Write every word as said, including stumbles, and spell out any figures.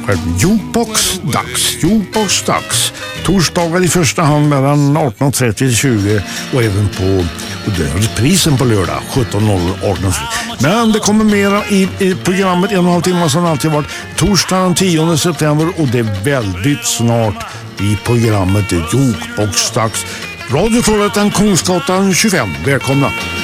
själv. Jukebox dags, Jukebox dags. Torsdagar i första hand mellan arton och trettio till tjugo och även på och det är reprisen på lördag sjutton noll noll arton trettio. Men det kommer mera i, i programmet en och en halv timme som alltid varit torsdagen den tionde september och det är väldigt snart i programmet Jukebox dags. Radio Trollhättan, Kungsgatan tjugofem. Välkomna!